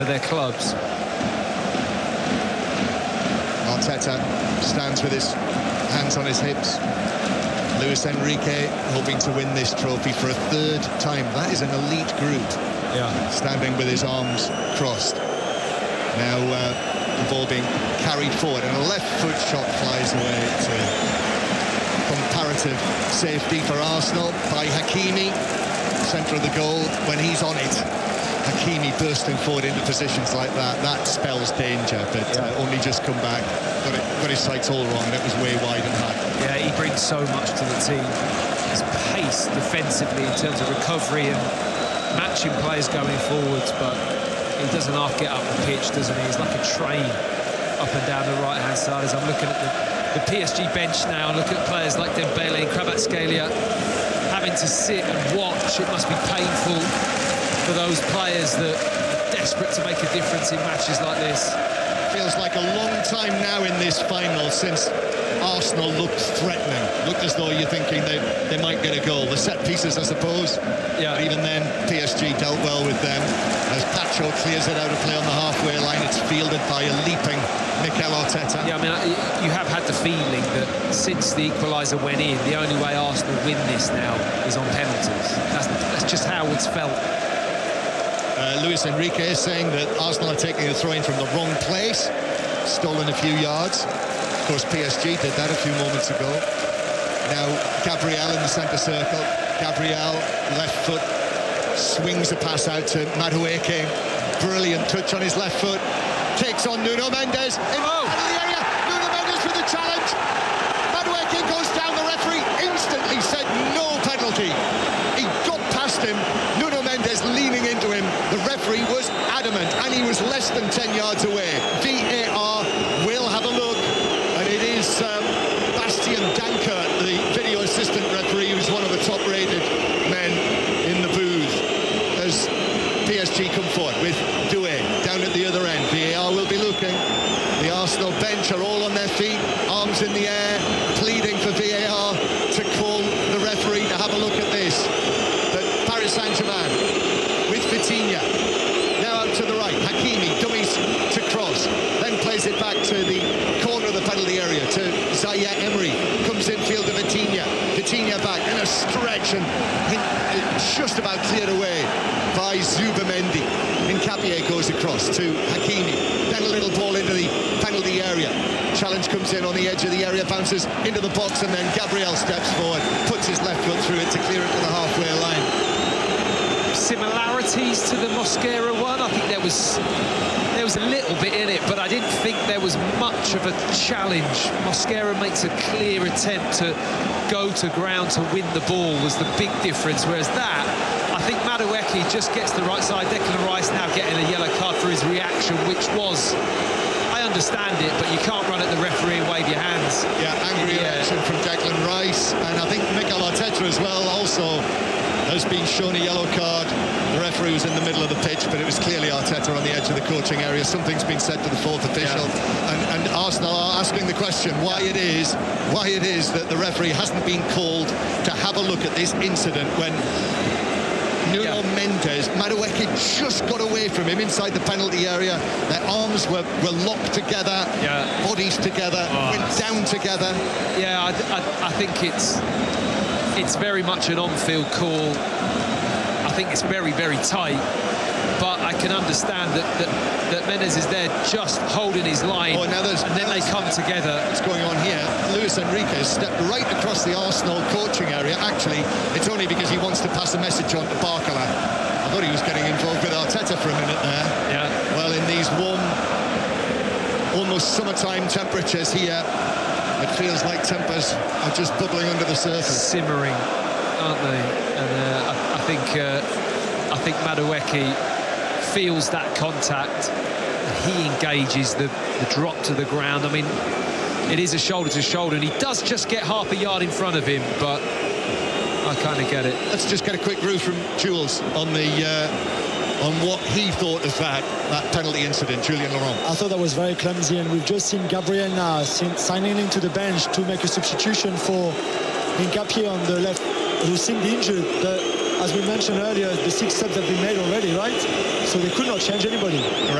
for their clubs. Arteta stands with his hands on his hips. Luis Enrique hoping to win this trophy for a third time. That is an elite group. Yeah. Standing with his arms crossed. Now the ball being carried forward, and a left foot shot flies away to comparative safety for Arsenal by Hakimi. Centre of the goal. When he's on it, Hakimi bursting forward into positions like that spells danger, but only just come back, got his sights all wrong, and it was way wide and high. Yeah, he brings so much to the team. His pace defensively in terms of recovery and matching players going forwards, but he doesn't half get up the pitch, doesn't he? He's like a train up and down the right-hand side. As I'm looking at the PSG bench now, look at players like Dembele and Kvaratskhelia having to sit and watch. It must be painful for those players that are desperate to make a difference in matches like this. Feels like a long time now in this final since Arsenal looked threatening, looked as though you're thinking they might get a goal. The set pieces, I suppose. Yeah. But even then, PSG dealt well with them. As Pacho clears it out of play on the halfway line, it's fielded by a leaping Mikel Arteta. Yeah, I mean, you have had the feeling that since the equaliser went in, the only way Arsenal win this now is on penalties. That's just how it's felt. Luis Enrique is saying that Arsenal are taking a throw-in from the wrong place, stolen a few yards. Of course, PSG did that a few moments ago. Now, Gabriel in the centre circle. Gabriel, left foot, swings a pass out to Madueke. Brilliant touch on his left foot. Takes on Nuno Mendes. In the area. Nuno Mendes with the challenge. Madueke goes down. The referee instantly said no penalty. He got past him. Nuno Mendes leaning into him. The referee was adamant, and he was less than 10 yards away. VAR will have a look, and it is Bastian Danker, the video assistant referee, who's one of the top-rated men in the booth, as PSG come forward with Doué down at the other end. VAR will be looking. The Arsenal bench are all on their feet, arms in the air, pleading for VAR to call the referee to have a look at this. But Paris Saint-Germain with Vitinha. Now out to the right. Hakimi dummies to cross. Then plays it back to the corner of the penalty area to Zaire Emery. Comes in field to Vitinha. Vitinha back in a stretch and just about cleared away by Zubamendi. Nkapie goes across to Hakimi. Then a little ball into the penalty area. Challenge comes in on the edge of the area, bounces into the box, and then Gabriel steps forward, puts his left foot through it to clear it to the halfway line. Similarities to the Mosquera one. I think there was a little bit in it, but I didn't think there was much of a challenge. Mosquera makes a clear attempt to go to ground to win the ball, was the big difference, whereas that, I think Madueke just gets the right side. Declan Rice now getting a yellow card for his reaction, which was, I understand it, but you can't run at the referee and wave your hands. Yeah, angry reaction from Declan Rice, and I think Mikel Arteta as well also has been shown a yellow card. The referee was in the middle of the pitch, but it was clearly Arteta on the edge of the coaching area. Something's been said to the fourth official, and Arsenal are asking the question why it is that the referee hasn't been called to have a look at this incident when Nuno Mendes, Madueke just got away from him inside the penalty area. Their arms were locked together, bodies together, went down together. Yeah, I think it's very much an on-field call. I think it's very, very tight, but I can understand that Mendes is there just holding his line, and then they come together. What's going on here? Luis Enrique stepped right across the Arsenal coaching area. Actually, it's only because he wants to pass a message on to Barcola. I thought he was getting involved with Arteta for a minute there. Yeah. Well, in these warm, almost summertime temperatures here, it feels like tempers are just bubbling under the surface. Simmering, aren't they? And I think Madueke feels that contact. He engages the drop to the ground. I mean, it is a shoulder to shoulder, and he does just get half a yard in front of him, but I kind of get it. Let's just get a quick review from Jules on what he thought of that penalty incident. Julien Laurent. I thought that was very clumsy, and we've just seen Gabriel now signing into the bench to make a substitution for Nkapie on the left, who seemed injured. But as we mentioned earlier, the 6 subs have been made already, right? so they could not change anybody.